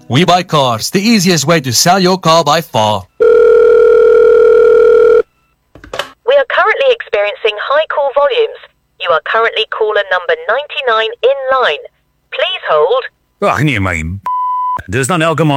We Buy Cars, the easiest way to sell your car by far. We are currently experiencing high call volumes. You are currently caller number 99 in line. Please hold. Ach nee, my. Dis dan elke maand